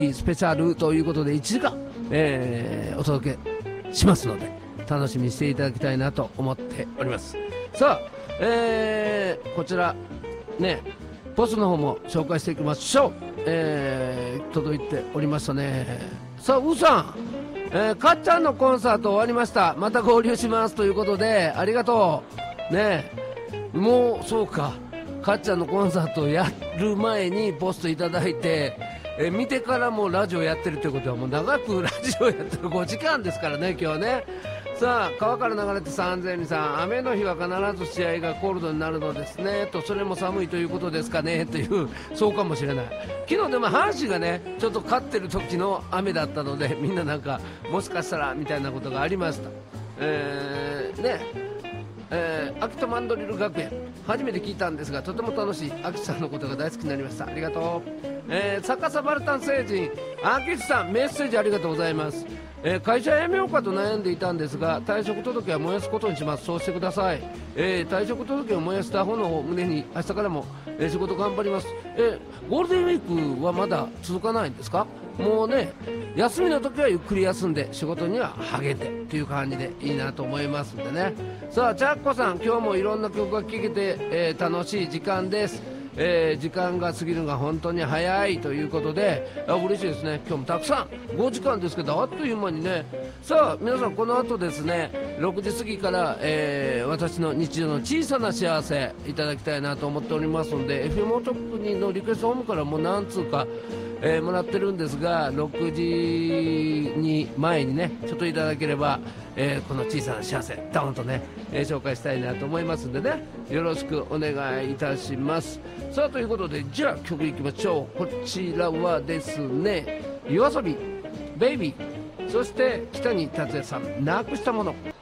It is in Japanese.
スペシャルということで1時間、お届けしますので楽しみにしていただきたいなと思っております。さあ、こちらねポストの方も紹介していきましょう。届いておりましたね。さあウーさん、かっちゃんのコンサート終わりました。また合流しますということでありがとうね。もうそうか、かっちゃんのコンサートをやる前にポストいただいて、見てからもラジオやってるということはもう長くラジオやってる5時間ですからね今日ね。さあ川から流れて3000さん、雨の日は必ず試合がコールドになるのですねと、それも寒いということですかねという、そうかもしれない。昨日でも阪神がねちょっと勝ってる時の雨だったので、みんななんかもしかしたらみたいなことがありました。秋田マンドリル学園初めて聞いたんですがとても楽しい。秋さんのことが大好きになりました。ありがとう。逆さバルタン星人秋さん、メッセージありがとうございます。会社辞めようかと悩んでいたんですが退職届は燃やすことにします。そうしてください。退職届を燃やした炎を胸に明日からも、仕事頑張ります。ゴールデンウィークはまだ続かないんですか？もうね休みの時はゆっくり休んで仕事には励んでという感じでいいなと思いますんでね。さあチャッコさん、今日もいろんな曲が聴けて、楽しい時間です。時間が過ぎるのが本当に早いということで嬉しいですね。今日もたくさん5時間ですけどあっという間にね。さあ皆さんこの後ですね6時過ぎから、私の日常の小さな幸せいただきたいなと思っておりますので FM オトップにのリクエストホームからもう何通かもらってるんですが6時に前にねちょっといただければ、この小さな幸せドーンとね、紹介したいなと思いますんでね、よろしくお願いいたします。さあということでじゃあ曲いきましょう。こちらはですね YOASOBIベイビー、そして北に達也さんなくしたもの。